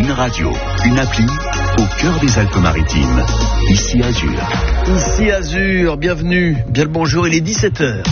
Une radio, une appli, au cœur des Alpes-Maritimes. Ici Azur. Ici Azur, bienvenue. Bien le bonjour, il est 17h.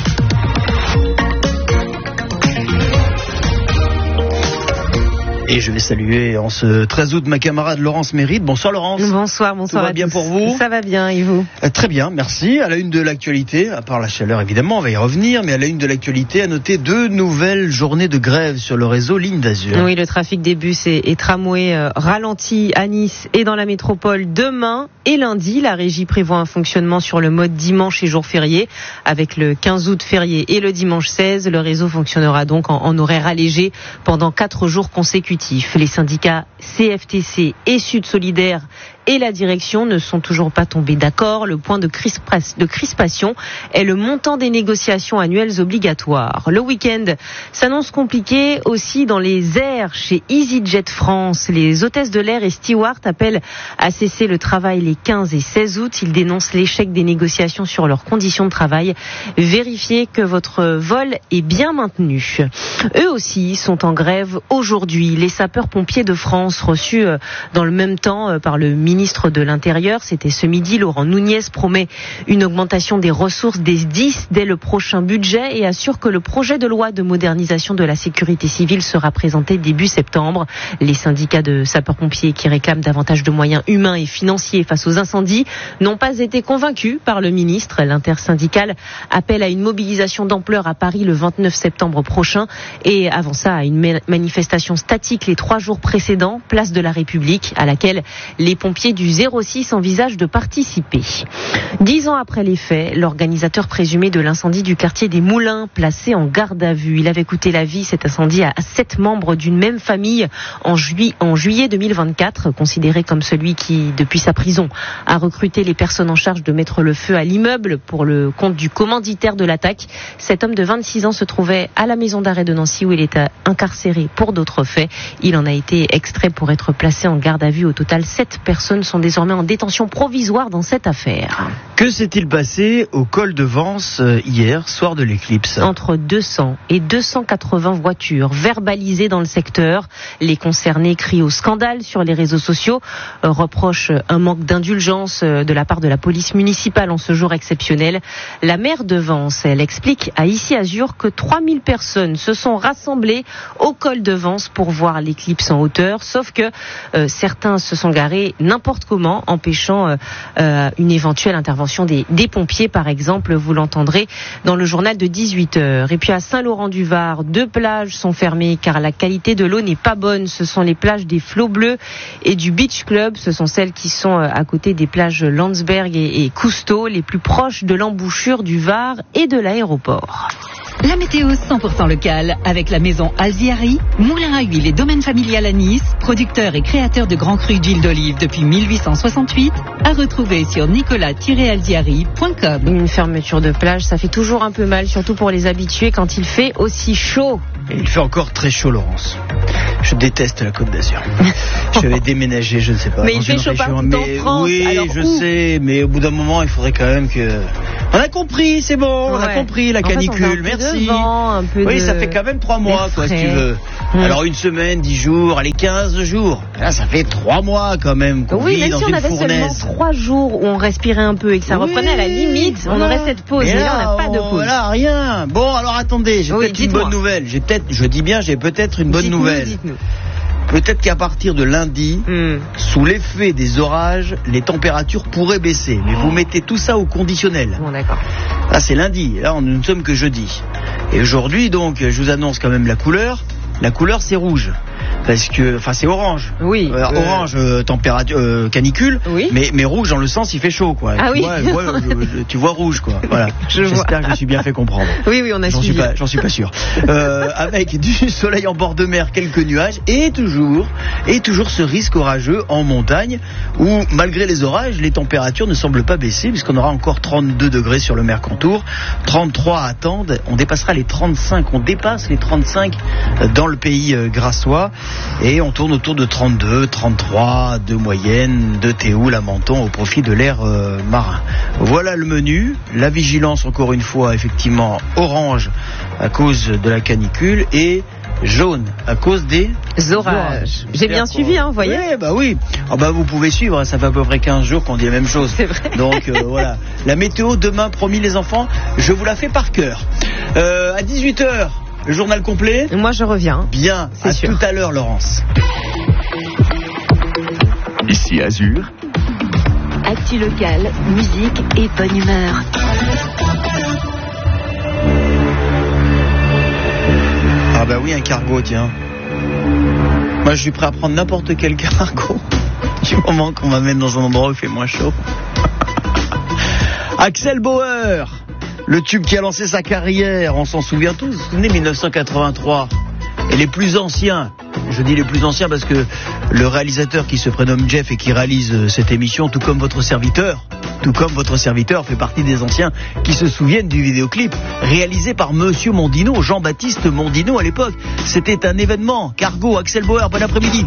Et je vais saluer en ce 13 août ma camarade Laurence Mérite. Bonsoir Laurence. Bonsoir. Tout va bien pour vous? Ça va bien, et vous? Très bien, merci. À la une de l'actualité, à part la chaleur évidemment, on va y revenir, mais à la une de l'actualité, à noter 2 nouvelles journées de grève sur le réseau Ligne d'Azur. Oui, le trafic des bus et tramways ralentit à Nice et dans la métropole demain et lundi. La régie prévoit un fonctionnement sur le mode dimanche et jour férié. Avec le 15 août férié et le dimanche 16, le réseau fonctionnera donc en horaire allégé pendant 4 jours consécutifs. Les syndicats CFTC et Sud Solidaire et la direction ne sont toujours pas tombés d'accord. Le point de crispation est le montant des négociations annuelles obligatoires. Le week-end s'annonce compliqué aussi dans les airs chez EasyJet France. Les hôtesses de l'air et stewards appellent à cesser le travail les 15 et 16 août. Ils dénoncent l'échec des négociations sur leurs conditions de travail. Vérifiez que votre vol est bien maintenu. Eux aussi sont en grève aujourd'hui. Les sapeurs-pompiers de France reçus dans le même temps par le ministre de l'Intérieur, c'était ce midi. Laurent Nunez promet une augmentation des ressources des 10 dès le prochain budget et assure que le projet de loi de modernisation de la sécurité civile sera présenté début septembre. Les syndicats de sapeurs-pompiers qui réclament davantage de moyens humains et financiers face aux incendies n'ont pas été convaincus par le ministre. L'intersyndicale appelle à une mobilisation d'ampleur à Paris le 29 septembre prochain et avant ça à une manifestation statique les 3 jours précédents, place de la République, à laquelle les pompiers du 06 envisagent de participer. 10 ans après les faits, l'organisateur présumé de l'incendie du quartier des Moulins, placé en garde à vue. Il avait coûté la vie, cet incendie, à 7 membres d'une même famille en juillet 2024, considéré comme celui qui, depuis sa prison, a recruté les personnes en charge de mettre le feu à l'immeuble pour le compte du commanditaire de l'attaque. Cet homme de 26 ans se trouvait à la maison d'arrêt de Nancy où il était incarcéré pour d'autres faits. Il en a été extrait pour être placé en garde à vue. Au total, 7 personnes sont désormais en détention provisoire dans cette affaire. Que s'est-il passé au col de Vence hier, soir de l'éclipse? Entre 200 et 280 voitures verbalisées dans le secteur. Les concernés crient au scandale sur les réseaux sociaux, reprochent un manque d'indulgence de la part de la police municipale en ce jour exceptionnel. La maire de Vence, elle explique à Ici Azur que 3000 personnes se sont rassemblées au col de Vence pour voir l'éclipse en hauteur, sauf que certains se sont garés n'importe comment, empêchant une éventuelle intervention des pompiers, par exemple. Vous l'entendrez dans le journal de 18h. Et puis à Saint-Laurent-du-Var, 2 plages sont fermées car la qualité de l'eau n'est pas bonne. Ce sont les plages des Flots Bleus et du Beach Club. Ce sont celles qui sont à côté des plages Landsberg et Cousteau, les plus proches de l'embouchure du Var et de l'aéroport. La météo 100% locale avec la maison Alziari, moulin à huile et domaine familial à Nice, producteur et créateur de grands crus d'huile d'olive depuis 1868, à retrouver sur nicolas-alziari.com. Une fermeture de plage, ça fait toujours un peu mal, surtout pour les habitués quand il fait aussi chaud. Et il fait encore très chaud, Laurence. Je déteste la Côte d'Azur. Je vais déménager, je ne sais pas. Mais il fait chaud partout en France. Oui, alors je sais, mais au bout d'un moment, il faudrait quand même que... On a compris, c'est bon, on a compris la canicule, merci. Vent, oui, ça fait quand même 3 mois, quoi, si tu veux. Alors 1 semaine, 10 jours, allez, 15 jours. Là, ça fait 3 mois quand même qu'on vit dans une fournaise. Oui, même si on avait seulement 3 jours où on respirait un peu et que ça reprenait à la limite, on aurait cette pause. Mais là, on n'a pas de pause. Voilà, rien. Bon, alors attendez, j'ai peut-être une bonne nouvelle. J'ai peut-être une bonne nouvelle. Dites-nous. Peut-être qu'à partir de lundi, sous l'effet des orages, les températures pourraient baisser. Mais vous mettez tout ça au conditionnel. Bon, d'accord. Là, c'est lundi. Là, nous ne sommes que jeudi. Et aujourd'hui, donc, je vous annonce quand même la couleur. La couleur, c'est rouge. Parce que, enfin, c'est orange. Oui. Orange, température, canicule. Oui. Mais rouge dans le sens, il fait chaud, quoi. Ah oui. Tu vois rouge, quoi. Voilà. J'espère que je me suis bien fait comprendre. Oui, on a suivi. J'en suis pas sûr. Avec du soleil en bord de mer, quelques nuages et toujours ce risque orageux en montagne où, malgré les orages, les températures ne semblent pas baisser puisqu'on aura encore 32 degrés sur le Mercantour, 33 à attendre. On dépassera les 35. On dépasse les 35 dans le pays grassois. Et on tourne autour de 32, 33 de moyenne de Théoul à Menton au profit de l'air marin. Voilà le menu. La vigilance, encore une fois, effectivement, orange à cause de la canicule et jaune à cause des orages. J'ai bien suivi, vous voyez. Oui, bah oui. Oh, bah, vous pouvez suivre, ça fait à peu près 15 jours qu'on dit la même chose. C'est vrai. Donc voilà. La météo demain, promis les enfants, je vous la fais par cœur. À 18h, le journal complet. Moi je reviens. Bien, à sûr. tout à l'heure Laurence. Ici Azur. Actu locale, musique et bonne humeur. Ah bah oui, un cargo, tiens. Moi je suis prêt à prendre n'importe quel cargo du moment qu'on m'amène dans un endroit où il fait moins chaud. Axel Bauer, le tube qui a lancé sa carrière, on s'en souvient tous, vous vous souvenez, 1983. Et les plus anciens, je dis les plus anciens parce que le réalisateur qui se prénomme Jeff et qui réalise cette émission, tout comme votre serviteur, fait partie des anciens qui se souviennent du vidéoclip réalisé par Monsieur Mondino, Jean-Baptiste Mondino à l'époque. C'était un événement. Cargo, Axel Bauer, bon après-midi.